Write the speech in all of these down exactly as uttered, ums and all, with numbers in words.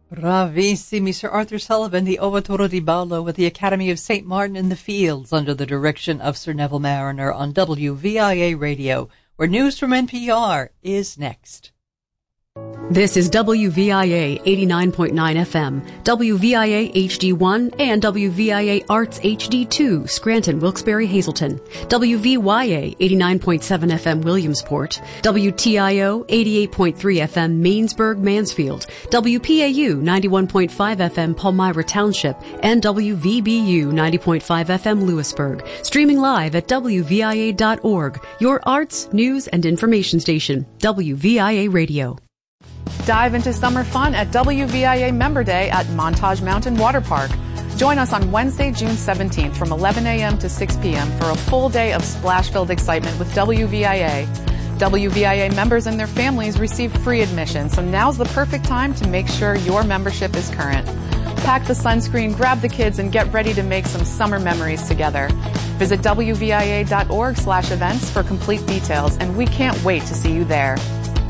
Bravissimi, Sir Arthur Sullivan, the Ovatoro di Ballo with the Academy of Saint Martin in the Fields under the direction of Sir Neville Mariner on W V I A Radio, where news from N P R is next. This is W V I A eighty-nine point nine F M, W V I A H D one, and W V I A Arts H D two, Scranton, Wilkes-Barre, Hazleton, W V Y A eighty-nine point seven F M, Williamsport, W T I O eighty-eight point three F M, Mainsburg, Mansfield, W P A U ninety-one point five F M, Palmyra Township, and W V B U ninety point five F M, Lewisburg. Streaming live at W V I A dot org, your arts, news, and information station, W V I A Radio. Dive into summer fun at W V I A Member Day at Montage Mountain Water Park. Join us on Wednesday, June seventeenth from eleven a.m. to six p.m. for a full day of splash-filled excitement with W V I A. W V I A members and their families receive free admission, so now's the perfect time to make sure your membership is current. Pack the sunscreen, grab the kids, and get ready to make some summer memories together. Visit W V I A dot org slash events for complete details, and we can't wait to see you there.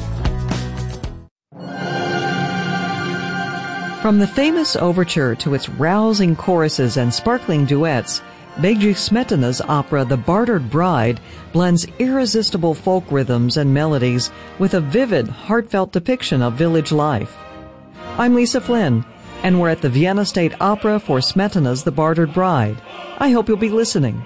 From the famous overture to its rousing choruses and sparkling duets, Bedřich Smetana's opera The Bartered Bride blends irresistible folk rhythms and melodies with a vivid, heartfelt depiction of village life. I'm Lisa Flynn, and we're at the Vienna State Opera for Smetana's The Bartered Bride. I hope you'll be listening.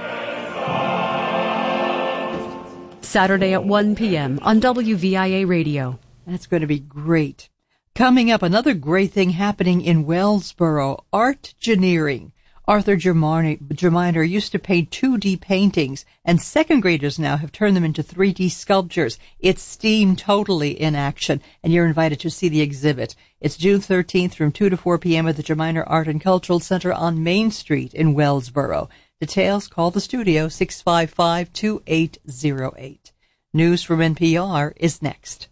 Saturday at one p.m. on W V I A Radio. That's going to be great. Coming up, another great thing happening in Wellsboro, Artgineering. Arthur Germiner used to paint two D paintings, and second graders now have turned them into three D sculptures. It's STEAM totally in action, and you're invited to see the exhibit. It's June thirteenth from two to four p.m. at the Germiner Art and Cultural Center on Main Street in Wellsboro. Details, call the studio, six five five, two eight zero eight. News from N P R is next.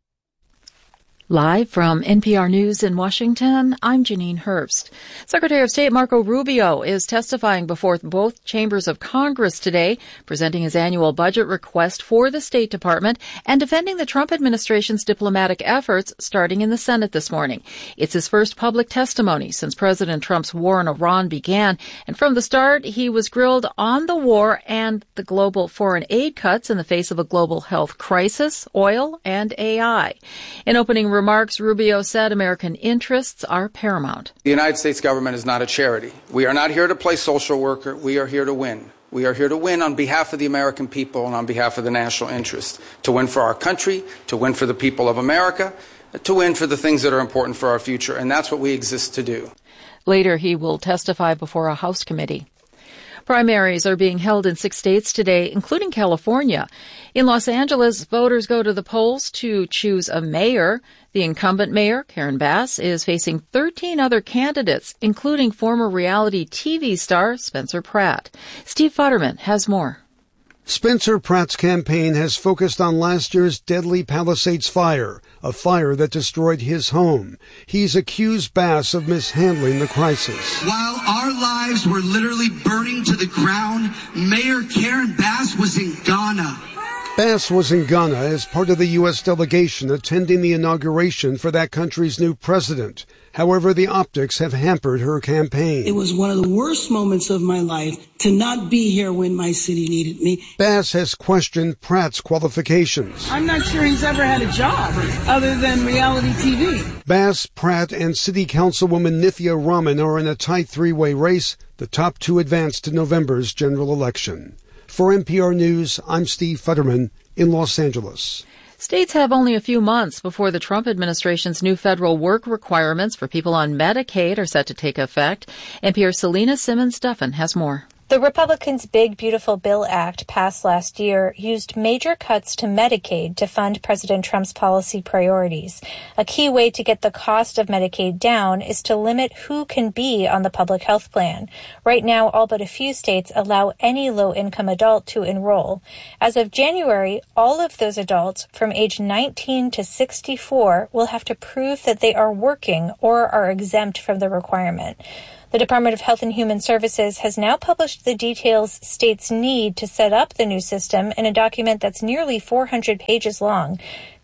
Live from N P R News in Washington, I'm Janine Herbst. Secretary of State Marco Rubio is testifying before both chambers of Congress today, presenting his annual budget request for the State Department and defending the Trump administration's diplomatic efforts starting in the Senate this morning. It's his first public testimony since President Trump's war in Iran began, and from the start, he was grilled on the war and the global foreign aid cuts in the face of a global health crisis, oil, and A I. In opening remarks, Remarks, Rubio said American interests are paramount. The United States government is not a charity. We are not here to play social worker. We are here to win. We are here to win on behalf of the American people and on behalf of the national interest, to win for our country, to win for the people of America, to win for the things that are important for our future, and that's what we exist to do. Later, he will testify before a House committee. Primaries are being held in six states today, including California. In Los Angeles, voters go to the polls to choose a mayor. The incumbent mayor, Karen Bass, is facing thirteen other candidates, including former reality T V star Spencer Pratt. Steve Futterman has more. Spencer Pratt's campaign has focused on last year's deadly Palisades fire, a fire that destroyed his home. He's accused Bass of mishandling the crisis. While our lives were literally burning to the ground, Mayor Karen Bass was in Ghana. Bass was in Ghana as part of the U S delegation attending the inauguration for that country's new president. However, the optics have hampered her campaign. It was one of the worst moments of my life to not be here when my city needed me. Bass has questioned Pratt's qualifications. I'm not sure he's ever had a job other than reality T V. Bass, Pratt, and City Councilwoman Nithya Raman are in a tight three-way race. The top two advance to November's general election. For N P R News, I'm Steve Futterman in Los Angeles. States have only a few months before the Trump administration's new federal work requirements for people on Medicaid are set to take effect. N P R's Selena Simmons-Duffin has more. The Republicans' Big Beautiful Bill Act passed last year used major cuts to Medicaid to fund President Trump's policy priorities. A key way to get the cost of Medicaid down is to limit who can be on the public health plan. Right now, all but a few states allow any low-income adult to enroll. As of January, all of those adults from age nineteen to sixty-four will have to prove that they are working or are exempt from the requirement. The Department of Health and Human Services has now published the details states need to set up the new system in a document that's nearly four hundred pages long.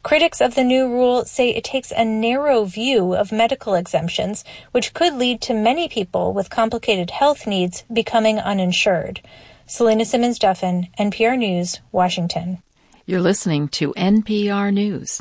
Critics of the new rule say it takes a narrow view of medical exemptions, which could lead to many people with complicated health needs becoming uninsured. Selena Simmons-Duffin, N P R News, Washington. You're listening to N P R News.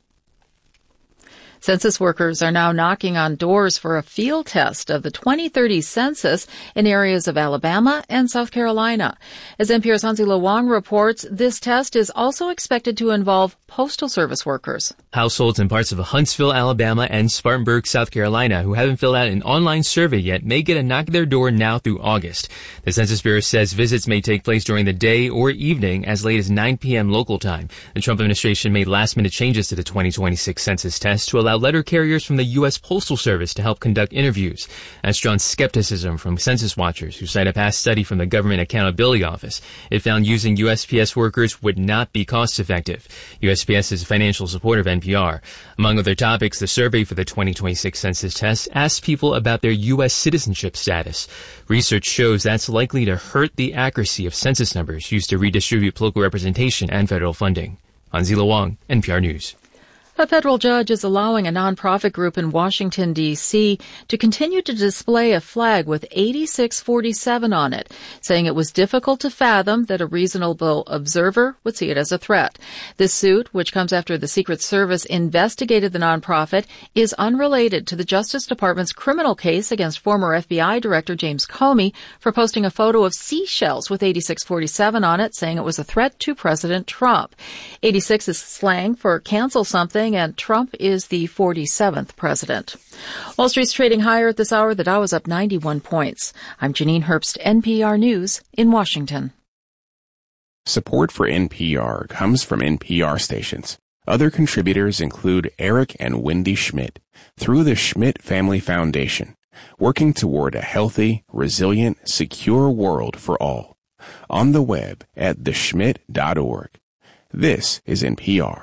Census workers are now knocking on doors for a field test of the twenty thirty census in areas of Alabama and South Carolina. As N P R's Hansi Lo Wang reports, this test is also expected to involve Postal Service workers. Households in parts of Huntsville, Alabama, and Spartanburg, South Carolina, who haven't filled out an online survey yet, may get a knock at their door now through August. The Census Bureau says visits may take place during the day or evening as late as nine p.m. local time. The Trump administration made last-minute changes to the twenty twenty-six census test to allow letter carriers from the U S Postal Service to help conduct interviews. That's drawn skepticism from census watchers who cite a past study from the Government Accountability Office. It found using U S P S workers would not be cost-effective. U S P S is a financial supporter of N P R. Among other topics, the survey for the twenty twenty-six census test asked people about their U S citizenship status. Research shows that's likely to hurt the accuracy of census numbers used to redistribute local representation and federal funding. Hansi Lo Wang, N P R News. A federal judge is allowing a nonprofit group in Washington, D C to continue to display a flag with eighty-six forty-seven on it, saying it was difficult to fathom that a reasonable observer would see it as a threat. This suit, which comes after the Secret Service investigated the nonprofit, is unrelated to the Justice Department's criminal case against former F B I Director James Comey for posting a photo of seashells with eighty-six forty-seven on it, saying it was a threat to President Trump. eighty-six is slang for cancel something, and Trump is the forty-seventh president. Wall Street's trading higher at this hour. The Dow is up ninety-one points. I'm Janine Herbst, N P R News in Washington. Support for N P R comes from N P R stations. Other contributors include Eric and Wendy Schmidt through the Schmidt Family Foundation, working toward a healthy, resilient, secure world for all. On the web at the schmidt dot org. This is N P R.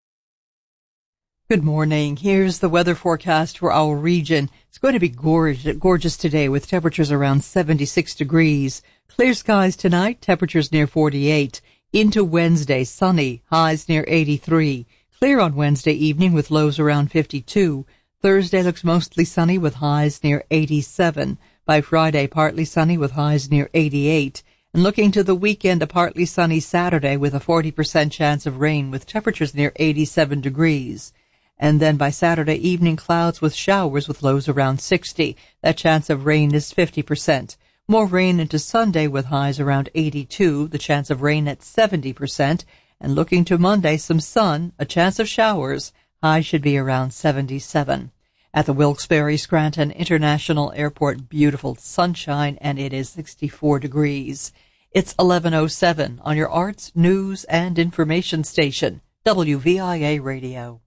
Good morning. Here's the weather forecast for our region. It's going to be gorgeous, gorgeous today with temperatures around seventy-six degrees. Clear skies tonight, temperatures near forty-eight. Into Wednesday, sunny, highs near eighty-three. Clear on Wednesday evening with lows around fifty-two. Thursday looks mostly sunny with highs near eighty-seven. By Friday, partly sunny with highs near eighty-eight. And looking to the weekend, a partly sunny Saturday with a forty percent chance of rain with temperatures near eighty-seven degrees. And then by Saturday evening, clouds with showers with lows around sixty. That chance of rain is fifty percent. More rain into Sunday with highs around eighty-two, the chance of rain at seventy percent. And looking to Monday, some sun, a chance of showers. Highs should be around seventy-seven. At the Wilkes-Barre Scranton International Airport, beautiful sunshine, and it is sixty-four degrees. It's eleven oh seven on your arts, news, and information station, W V I A Radio.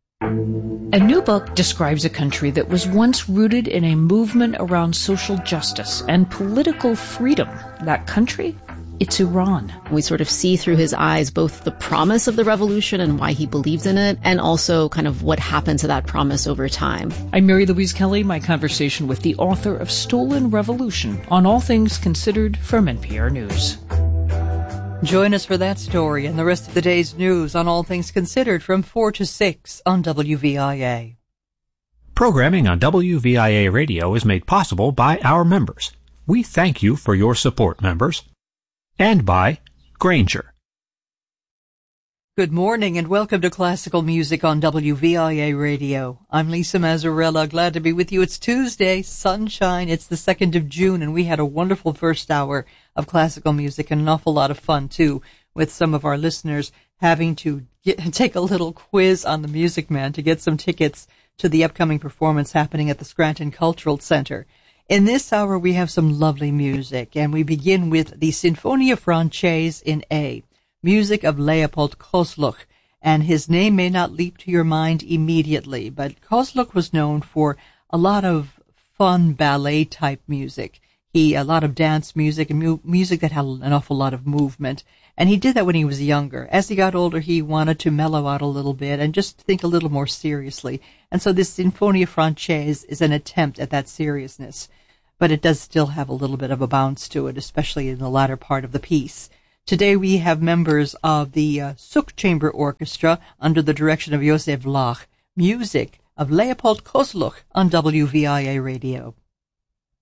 A new book describes a country that was once rooted in a movement around social justice and political freedom. That country? It's Iran. We sort of see through his eyes both the promise of the revolution and why he believes in it, and also kind of what happened to that promise over time. I'm Mary Louise Kelly, my conversation with the author of Stolen Revolution on All Things Considered from N P R News. Join us for that story and the rest of the day's news on All Things Considered from four to six on W V I A. Programming on W V I A Radio is made possible by our members. We thank you for your support, members. And by Granger. Good morning and welcome to Classical Music on W V I A Radio. I'm Lisa Mazzarella, glad to be with you. It's Tuesday, sunshine, it's the second of June, and we had a wonderful first hour of classical music and an awful lot of fun, too, with some of our listeners having to get, take a little quiz on the Music Man to get some tickets to the upcoming performance happening at the Scranton Cultural Center. In this hour, we have some lovely music, and we begin with the Sinfonia Francese in A, music of Leopold Kozluch, and his name may not leap to your mind immediately, but Kozluch was known for a lot of fun ballet-type music. He, a lot of dance music and mu- music that had an awful lot of movement. And he did that when he was younger. As he got older, he wanted to mellow out a little bit and just think a little more seriously. And so this Sinfonia Francese is an attempt at that seriousness. But it does still have a little bit of a bounce to it, especially in the latter part of the piece. Today we have members of the uh, Suk Chamber Orchestra under the direction of Josef Lach, music of Leopold Kozluch on W V I A Radio.